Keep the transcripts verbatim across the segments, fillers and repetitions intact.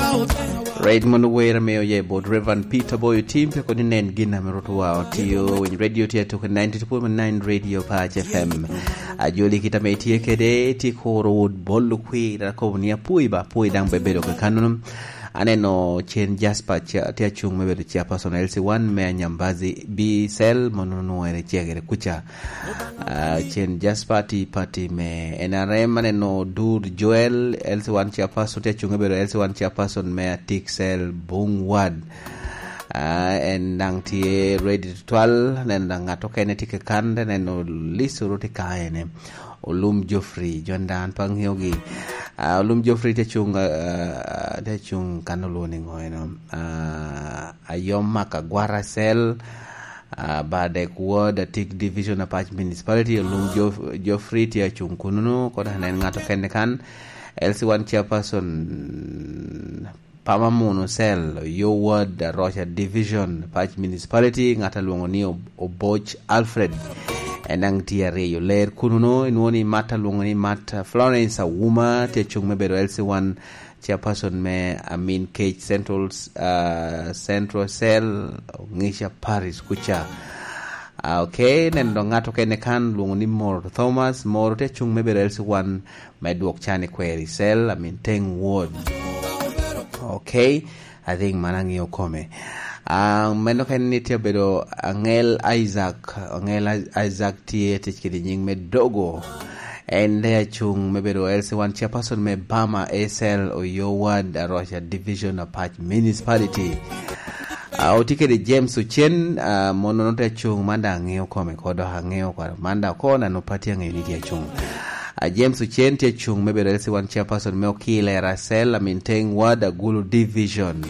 Raymond Wera meo ye bod Reverend Peter Boy team pe koni nen gina meroto wa tio when radio tia to ninety-two point nine radio Patch F M ajoli kita metie kede ti koro bollu kwi da ko nia puiba pui dang bebedo ka kanunum aneno chen Jasper tia tia chung mebedo tia person L C one me nyambazi B cell monono ere jegere kucha uh, chen Jasper ti party me N R M aneno Dur Joel L C one tia person tia chung mebedo L C one tia person me tik cell bungwad uh, en nang tie ready to twelve nen nang atoke ne tike kande neno lisuru tikaene Olum Joffrey Jondan Pangyogi uh, Olum Joffrey te chung uh, te chung kanolo ni ngoeno uh, ayom makagwara cell uh, bade kuwa da tik division of Patch municipality Olum Joff, Joffrey te chung kununu koda nen ngato kende kan L C one chairperson Pamamuno cell yo ward da Rocha division Patch municipality ngata luongo ni Oboch Alfred enang tiare yo ler kununo inwoni mata lungoni mata Florence Awuma te chung mebero L C one chairperson me Amin Cage Central uh, Central Cell ngisha Paris kucha uh, okay nendo ngato kene kan lungoni Mor Thomas Mor te chung mebero L C one medwok chane query cell Amin Teng Ward okay I think manangi okome ang uh, meno kan nitia bedo Angel Isaac Angel Isaac tie tikidi nying medogo ende chung mebedo L C one chairperson me Bama S L Oyo Ward Arusha division of Patch municipality au uh, tikidi James Uchen uh, mono note chung manda ngeo kome kodo hangeo kwa manda kona no pati ngeo nitia chung uh, James Uchen tie chung mebedo L C one chairperson me Okile Rasel Aminteng Ward Gulu division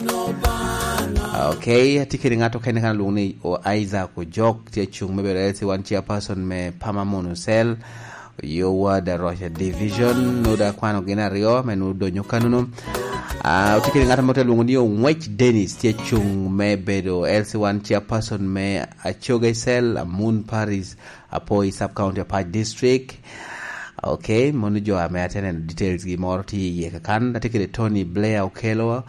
okay tikiri ngato kene kan luni o Isaac ko jok tie chung mebe L C one chairperson me Pamamuno cell yo wada Rocha division no da kwano ginario menu do nyokanuno ah uh, tikiri ngato motel luni o Nwech Dennis tie chung mebe do L C one chairperson me Achoge cell Moon Paris apoi sub county Patch district okay monu jo ame atenen details gi morti ye kan tikiri Tony Blair Okelo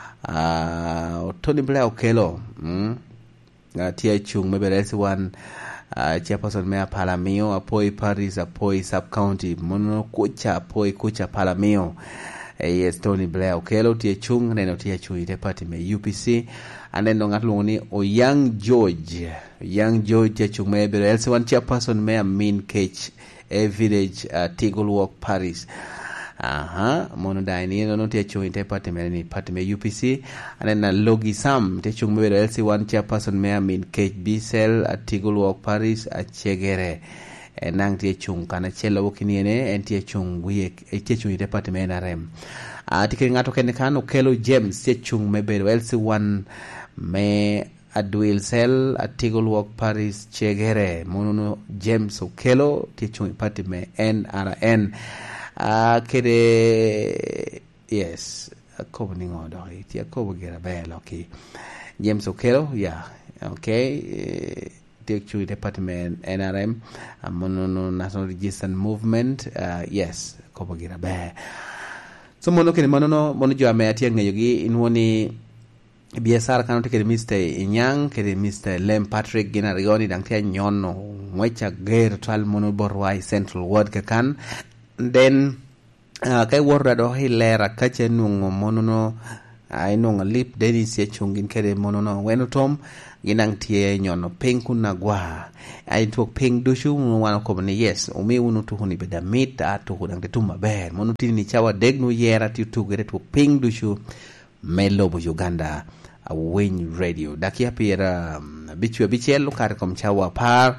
Uh, Tony Blair Okelo mm? uh, tia chung mebe L C one uh, chairperson mea Palamio apoi Paris apoi sub county mono kucha apoi kucha Palamio uh, yes Tony Blair Okelo tia chung neno tia chung ite party me U P C and then nongat lungoni o Young George Young George tia chung mebe L C one chairperson mea Mean Cage a village uh, Tigol Walk Paris aha mono daini no te chung te party me ni party me U P C and then uh, Logi Sam te chung me L C one chairperson me Amin Cage B cell at Tigol Walk Paris at Chegere enang te chung kana chela wokini ene en te chung wiye te chung te party me N R M a tikiri ngato kene kan Okelo James te chung me L C one me Adwil cell at Tigol Walk Paris Chegere mono James Okelo te chung party me N R N Ah, uh, kede yes, akobo ningo do iti akobo gera bela okay. James Okelo, yeah, okay. Director Department N R M, Mono National Register Movement, uh, yes, akobo gera be. So mono kene mono no mono jo ame atia ngayogi inwoni biasara kanu tekede Mister Inyang kede Mister Lem Patrick gina rioni dang tia nyono mwecha ger twal mono borwai Central Ward kakan. Then uh, kai worda do hilera kache nungo monono ai nungo lip Dennis ye chungin kede monono wenu tom ginang tie nyono penku na gwa ai tok peng dushu wana ko ne yes umi unu tu huni beda mit atu hudang de tumba ber monu tini chawa degnu yera ti tu gere tu peng dushu melobo Uganda a win radio dakia pira um, bichu bichelo kar kom chawa par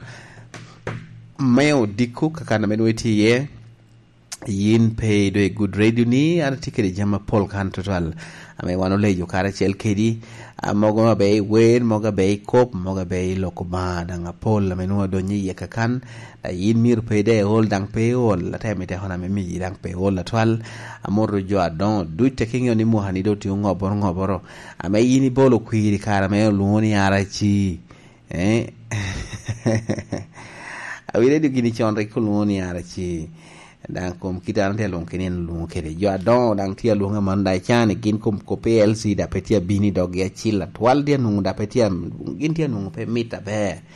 meo diku kakana menweti ye yin pay do a good radio ni article jama Paul kan total ame wano lejo kara chel kedi moga be wen moga be kop moga be lokoma danga Paul ame no do nyi yakakan yin mir pay de hol dang pay hol la time te hona me mi dang pay hol la twal amoro jo adon du taking oni mo hani do ti ngobor ngoboro ame yini bolo kwiri kara me luni arachi eh awire do gini chon re kuluni arachi dang kom kita ante long kenen long kede jo adon dang tia long mandai chane gin kom ko P L C da petia bini dog ya chila twal dia nung da petia gin tia nung pe mita be